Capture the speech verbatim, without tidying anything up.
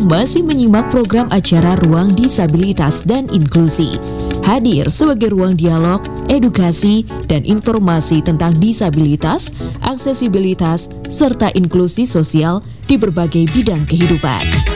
masih menyimak program acara Ruang Disabilitas dan Inklusi. Hadir sebagai ruang dialog, edukasi, dan informasi tentang disabilitas, aksesibilitas, serta inklusi sosial di berbagai bidang kehidupan.